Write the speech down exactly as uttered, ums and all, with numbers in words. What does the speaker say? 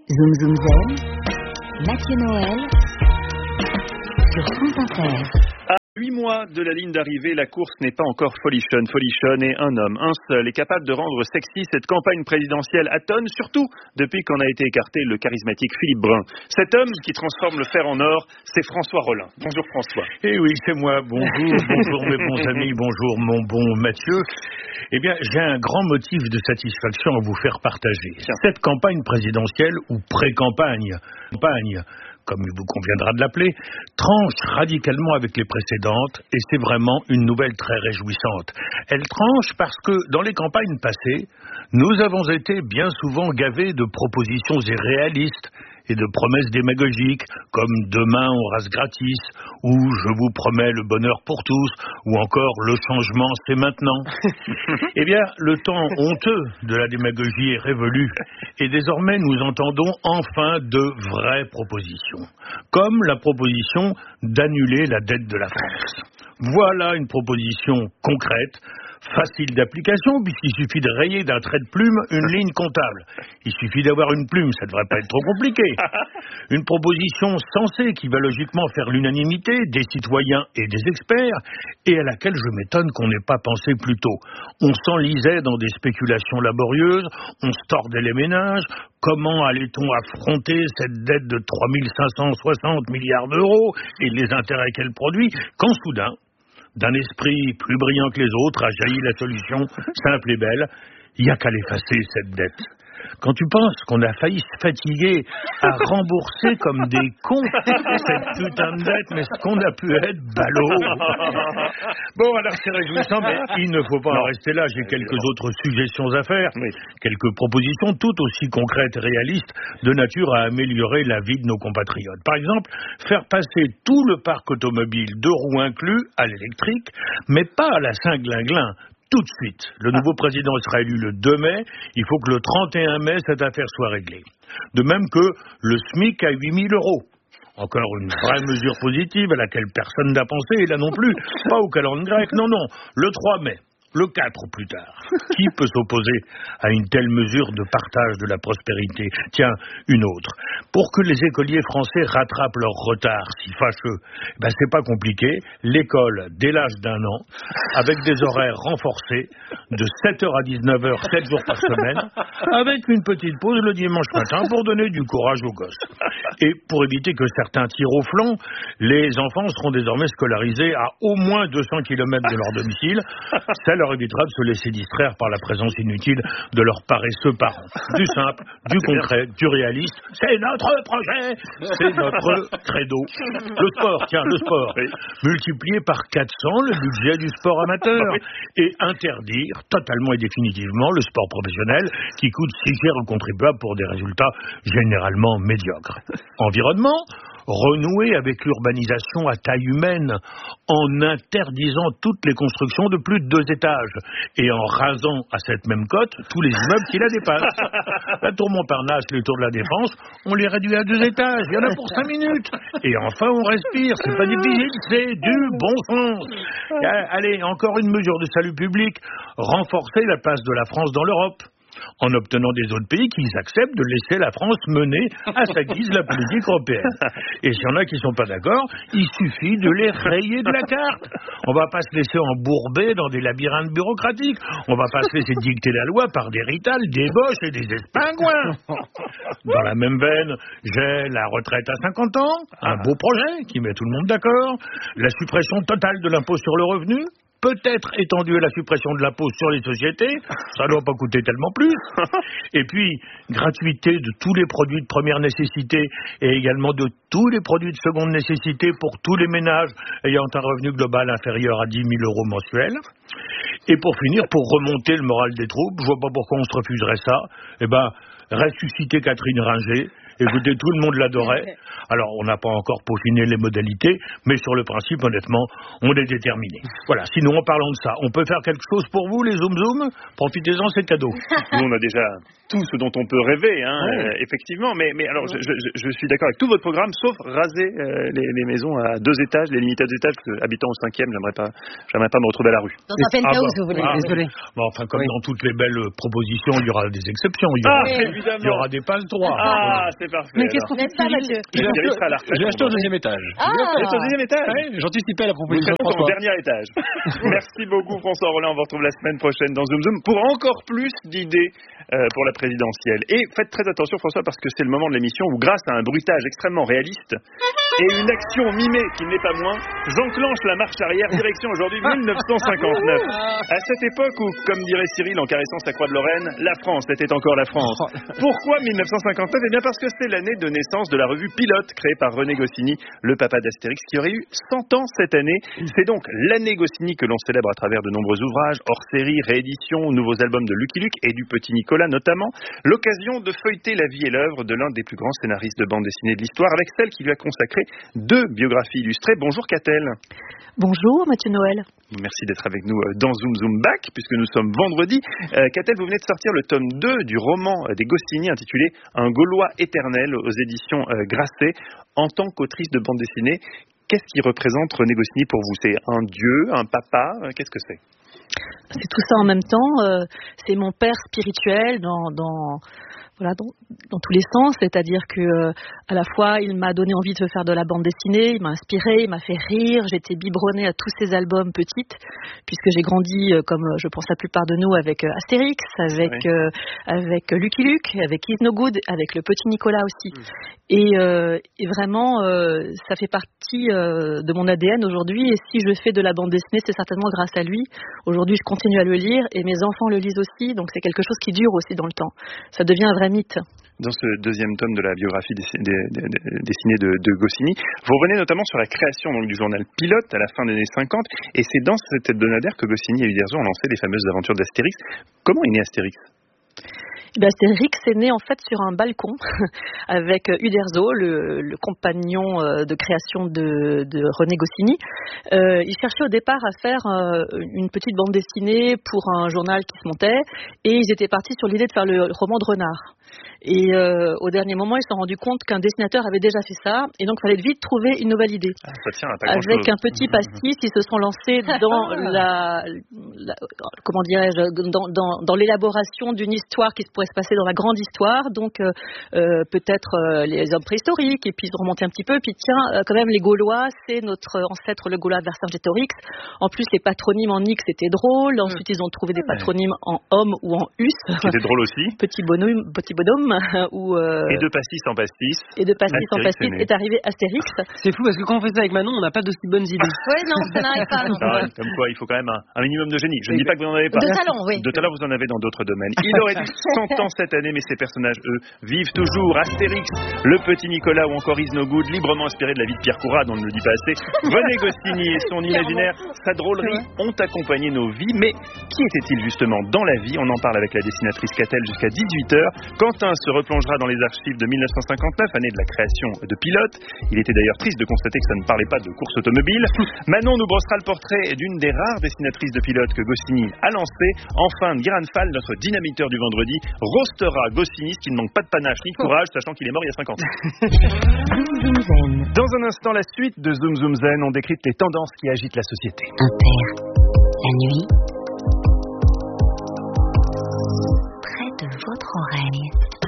Zoom Zoom Zen, Mathieu Noël, sur France Inter. À huit mois de la ligne d'arrivée, la course n'est pas encore folichonne. Folichonne est un homme, un seul, est capable de rendre sexy cette campagne présidentielle à tonnes, surtout depuis qu'en a été écarté le charismatique Philippe Brun. Cet homme qui transforme le fer en or, c'est François Rollin. Bonjour François. Eh oui, c'est moi. Bonjour, bonjour mes bons amis, bonjour mon bon Mathieu. Eh bien, j'ai un grand motif de satisfaction à vous faire partager. Tiens. Cette campagne présidentielle, ou pré-campagne, campagne, comme il vous conviendra de l'appeler, tranche radicalement avec les précédentes, et c'est vraiment une nouvelle très réjouissante. Elle tranche parce que, dans les campagnes passées, nous avons été bien souvent gavés de propositions irréalistes et de promesses démagogiques, comme « demain on rase gratis » ou « je vous promets le bonheur pour tous » ou encore « le changement c'est maintenant ». Eh bien, le temps honteux de la démagogie est révolu et désormais nous entendons enfin de vraies propositions, comme la proposition d'annuler la dette de la France. Voilà une proposition concrète, facile d'application, puisqu'il suffit de rayer d'un trait de plume une ligne comptable. Il suffit d'avoir une plume, ça ne devrait pas être trop compliqué. Une proposition sensée qui va logiquement faire l'unanimité des citoyens et des experts, et à laquelle je m'étonne qu'on n'ait pas pensé plus tôt. On s'enlisait dans des spéculations laborieuses, on se tordait les méninges. Comment allait-on affronter cette dette de trois mille cinq cent soixante milliards d'euros et les intérêts qu'elle produit, quand soudain, d'un esprit plus brillant que les autres, a jailli la solution simple et belle. Il n'y a qu'à l'effacer, cette dette. Quand tu penses qu'on a failli se fatiguer à rembourser comme des cons cette putain de dette, mais ce qu'on a pu être ballot. Bon, alors c'est réjouissant, mais il ne faut pas en rester là. J'ai quelques autres suggestions à faire, Oui. quelques propositions toutes aussi concrètes et réalistes, de nature à améliorer la vie de nos compatriotes. Par exemple, faire passer tout le parc automobile, deux roues inclus, à l'électrique, mais pas à la Saint-Glinglin. Tout de suite. Le nouveau président sera élu le deux mai. Il faut que le trente et un mai, cette affaire soit réglée. De même que le SMIC à huit mille euros. Encore une vraie mesure positive à laquelle personne n'a pensé, et là non plus. Pas au calendrier grec, non, non. Le trois mai. Le quatre ou plus tard. Qui peut s'opposer à une telle mesure de partage de la prospérité? Tiens, une autre. Pour que les écoliers français rattrapent leur retard si fâcheux, ben c'est pas compliqué. L'école dès l'âge d'un an, avec des horaires renforcés, de sept heures à dix-neuf heures, sept jours par semaine, avec une petite pause le dimanche matin pour donner du courage aux gosses. Et pour éviter que certains tirent au flanc, les enfants seront désormais scolarisés à au moins deux cents kilomètres de leur domicile. Ça leur évitera de se laisser distraire par la présence inutile de leurs paresseux parents. Du simple, du concret, du réaliste, c'est notre projet, c'est notre credo. Le sport, tiens, le sport. Oui. Multiplier par quatre cents le budget du sport amateur Oui. et interdire totalement et définitivement le sport professionnel qui coûte si cher aux contribuables pour des résultats généralement médiocres. Environnement, renouer avec l'urbanisation à taille humaine en interdisant toutes les constructions de plus de deux étages et en rasant à cette même cote tous les immeubles qui la dépassent. La tour Montparnasse, les tours de la Défense, on les réduit à deux étages, il y en a pour cinq minutes. Et enfin on respire, c'est pas difficile, c'est du bon sens. Allez, encore une mesure de salut public, renforcer la place de la France dans l'Europe, en obtenant des autres pays qui acceptent de laisser la France mener à sa guise la politique européenne. Et s'il y en a qui ne sont pas d'accord, il suffit de les rayer de la carte. On ne va pas se laisser embourber dans des labyrinthes bureaucratiques. On ne va pas se laisser dicter la loi par des Rital, des Bosch et des Espingouins. Dans la même veine, j'ai la retraite à cinquante ans, un beau projet qui met tout le monde d'accord, la suppression totale de l'impôt sur le revenu, peut-être étendue à la suppression de l'impôt sur les sociétés, ça ne doit pas coûter tellement plus. Et puis, gratuité de tous les produits de première nécessité et également de tous les produits de seconde nécessité pour tous les ménages ayant un revenu global inférieur à dix mille euros mensuels. Et pour finir, pour remonter le moral des troupes, je vois pas pourquoi on se refuserait ça, eh ben, ressusciter Catherine Ringer Écoutez, tout le monde l'adorait. Alors, on n'a pas encore peaufiné les modalités, mais sur le principe, honnêtement, on est déterminé. Voilà, sinon, en parlant de ça, on peut faire quelque chose pour vous, les Zoom Zoom? Profitez-en, c'est cadeau. Nous, on a déjà tout ce dont on peut rêver, hein, ouais. euh, effectivement. Mais, mais alors, je, je, je suis d'accord avec tout votre programme, sauf raser euh, les, les maisons à deux étages, les limités à deux étages, parce que habitant au cinquième, j'aimerais pas, j'aimerais pas me retrouver à la rue. Dans un penthouse, ah, bah, vous voulez. Ah, désolé. Bon, enfin, comme oui. dans toutes les belles propositions, il y aura des exceptions. Il y aura, ah, évidemment. Il y aura des passe droits. Ah, c'est parfait. Mais qu'est-ce qu'on fait ça, Mathieu? J'ai acheté au deuxième étage. Ah, c'est au deuxième étage. Ouais, j'anticipais la proposition de François. Au dernier étage. Merci beaucoup, François Rolland. On vous retrouve la semaine prochaine dans Zoom Zoom pour encore plus d'idées euh, pour la présidentielle. Et faites très attention, François, parce que c'est le moment de l'émission où, grâce à un bruitage extrêmement réaliste et une action mimée qui ne l'est pas moins, j'enclenche la marche arrière, direction aujourd'hui mille neuf cent cinquante-neuf. À cette époque où, comme dirait Cyril en caressant sa croix de Lorraine, la France était encore la France. Pourquoi mille neuf cent cinquante-neuf? Eh bien parce que c'est l'année de naissance de la revue Pilote, créée par René Goscinny, le papa d'Astérix, qui aurait eu cent ans cette année. C'est donc l'année Goscinny que l'on célèbre à travers de nombreux ouvrages, hors-série, rééditions, nouveaux albums de Lucky Luke et du Petit Nicolas notamment. L'occasion de feuilleter la vie et l'œuvre de l'un des plus grands scénaristes de bande dessinée de l'histoire, avec celle qui lui a consacré deux biographies illustrées. Bonjour Catel. Bonjour Mathieu Noël. Merci d'être avec nous dans Zoom Zoom Back, puisque nous sommes vendredi. Euh, Catel, vous venez de sortir le tome deux du roman des Goscinny intitulé Un Gaulois éternel aux éditions euh, Grasset. En tant qu'autrice de bande dessinée, qu'est-ce qui représente René Goscinny pour vous? C'est un dieu, un papa? Qu'est-ce que c'est? C'est tout ça en même temps. Euh, c'est mon père spirituel dans... dans... Voilà, dans, dans tous les sens, c'est-à-dire que euh, à la fois il m'a donné envie de faire de la bande dessinée, il m'a inspiré, il m'a fait rire, j'étais biberonnée à tous ses albums petites, puisque j'ai grandi euh, comme je pense la plupart de nous avec euh, Astérix, avec oui. euh, avec Lucky Luke, avec Is No Good, avec le Petit Nicolas aussi. Mmh. Et, euh, et vraiment, euh, ça fait partie euh, de mon A D N aujourd'hui. Et si je fais de la bande dessinée, c'est certainement grâce à lui. Aujourd'hui, je continue à le lire et mes enfants le lisent aussi, donc c'est quelque chose qui dure aussi dans le temps. Ça devient un vrai mythe. Dans ce deuxième tome de la biographie dessinée de, de Goscinny, vous revenez notamment sur la création donc, du journal Pilote à la fin des années cinquante, et c'est dans cet hebdomadaire que Goscinny et Uderzo ont lancé les fameuses aventures d'Astérix. Comment est né Astérix? Ben, Astérix est né en fait sur un balcon avec Uderzo, le, le compagnon de création de, de René Goscinny. Euh, il cherchait au départ à faire euh, une petite bande dessinée pour un journal qui se montait, et ils étaient partis sur l'idée de faire le roman de Renard. Et euh, au dernier moment, ils se sont rendus compte qu'un dessinateur avait déjà fait ça, et donc il fallait vite trouver une nouvelle idée. Ah, ça tient à pas Avec un petit pastis, ils se sont lancés dans la, la comment dirais-je, dans, dans, dans l'élaboration d'une histoire qui se pourrait se passer dans la grande histoire. Donc euh, euh, peut-être euh, les hommes préhistoriques, et puis ils ont remonté un petit peu. Puis tiens, euh, quand même les Gaulois, c'est notre ancêtre le Gaulois Vercingétorix. En plus, les patronymes en X c'était drôle. Ensuite, ils ont trouvé des patronymes en homme ou en us. C'était drôle aussi. Petit bonhomme, petit bonhomme. Ou euh... Et de pastis en pastis. Et de pastis en pastis est, est arrivé Astérix. C'est fou parce que quand on fait ça avec Manon, on n'a pas d'aussi bonnes idées. Oui, non, ça n'arrive pas. Non. Ah, comme quoi, il faut quand même un, un minimum de génie. Je ne dis pas que vous n'en avez pas. De talent, oui. De talent, vous en avez dans d'autres domaines. Il aurait eu cent ans cette année, mais ces personnages, eux, vivent toujours. Astérix, le Petit Nicolas ou encore Is No Good, librement inspiré de la vie de Pierre Courade, on ne le dit pas assez. René Goscinny et son imaginaire, sa drôlerie ont accompagné nos vies. Mais qui était-il justement dans la vie? On en parle avec la dessinatrice Catel jusqu'à dix-huit heures. Quentin se replongera dans les archives de mille neuf cent cinquante-neuf, année de la création de Pilote. Il était d'ailleurs triste de constater que ça ne parlait pas de course automobile. Manon nous brossera le portrait d'une des rares dessinatrices de Pilote que Goscinny a lancé. Enfin, Guiran Fall, notre dynamiteur du vendredi, roastera Goscinny, ce qui ne manque pas de panache ni de courage, sachant qu'il est mort il y a cinquante ans. Zoom Zoom Zen. Dans un instant, la suite de Zoom Zoom Zen, on décrypte les tendances qui agitent la société. Inter, la nuit, près de votre oreille.